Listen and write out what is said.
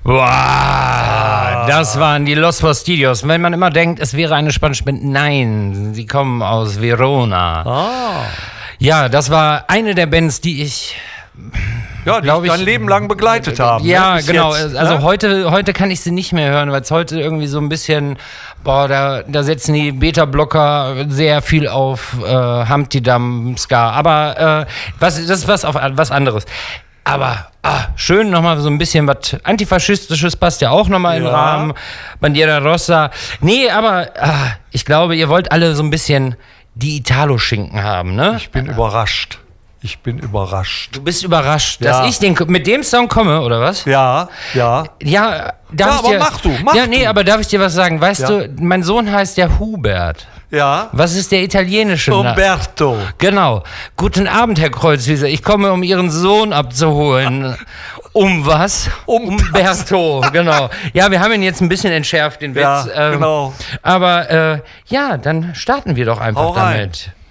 Boah, das waren die Los Fastidios. Wenn man immer denkt, es wäre eine spanische Band, nein, sie kommen aus Verona. Ja, das war eine der Bands, die ich... Ja, die ich dein Leben lang begleitet haben. Ja, ne? genau. Jetzt, also ne? heute kann ich sie nicht mehr hören, weil es heute irgendwie so ein bisschen, da setzen die Beta-Blocker sehr viel auf Humpty Dum Ska. Aber das ist was anderes. Aber schön nochmal so ein bisschen was Antifaschistisches passt ja auch nochmal in den Rahmen. Bandiera Rossa. Nee, aber ich glaube, ihr wollt alle so ein bisschen die Italo-Schinken haben, ne? Ich bin überrascht. Du bist überrascht, dass ich mit dem Song komme, oder was? Ja. Ja, Mach du. Aber darf ich dir was sagen? Weißt du, mein Sohn heißt ja Hubert. Ja. Was ist der italienische Name? Umberto. Genau. Guten Abend, Herr Kreuzwieser. Ich komme, um Ihren Sohn abzuholen. Um was? Umberto, genau. Ja, wir haben ihn jetzt ein bisschen entschärft, den Witz. Ja, genau. Aber dann starten wir doch einfach damit.